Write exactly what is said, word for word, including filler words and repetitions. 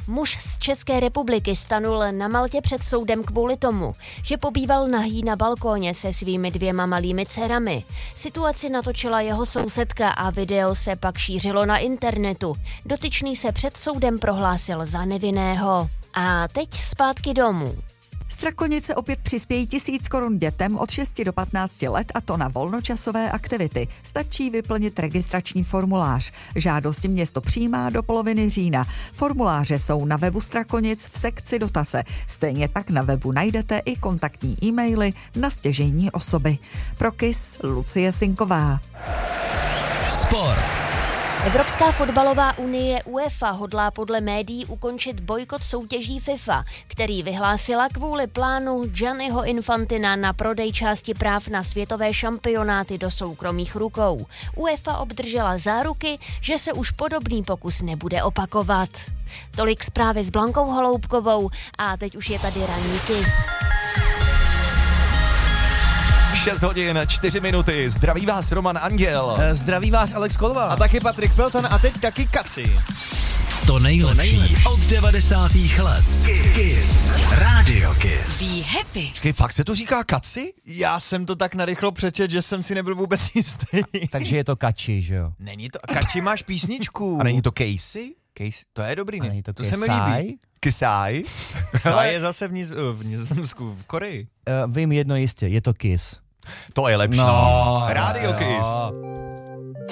Muž z České republiky stanul na Maltě před soudem kvůli tomu, že pobýval nahý na balkóně se svými dvěma malými dcerami. Situaci natočila jeho sousedka a video se pak šířilo na internetu. Dotyčný se před soudem prohlásil za nevinného. A teď zpátky domů. Strakonice opět přispějí tisíc korun dětem od šesti do patnácti let, a to na volnočasové aktivity. Stačí vyplnit registrační formulář. Žádosti město přijímá do poloviny října. Formuláře jsou na webu Strakonic v sekci dotace. Stejně tak na webu najdete i kontaktní e-maily na stěžejní osoby. Pro KIS Lucie Sinková. Sport. Evropská fotbalová unie UEFA hodlá podle médií ukončit bojkot soutěží FIFA, který vyhlásila kvůli plánu Gianniho Infantina na prodej části práv na světové šampionáty do soukromých rukou. UEFA obdržela záruky, že se už podobný pokus nebude opakovat. Tolik zprávy s Blankou Holoubkovou a teď už je tady ranní KIS. šest hodin, čtyři minuty. Zdraví vás Roman Anděl. Zdraví vás Alex Kolva. A taky Patrik Pelton a teď taky Kaci. To nejlepší od devadesátých let. KIS. Radio KIS. Be happy. Počkej, fakt se to říká Kaci? Já jsem to tak narychlo přečet, že jsem si nebyl vůbec jistý. Takže je to Kači, že jo? Není to. Kači, máš písničku. A není to Casey? Case, to je dobrý, A ne? není to To se mi Kesai? líbí. Kisai? Kesai je zase v, Niz, v Nizozemsku, v Koreji. Uh, vím jedno jistě, je to KIS. To je lepší. No, Radio jo. KIS.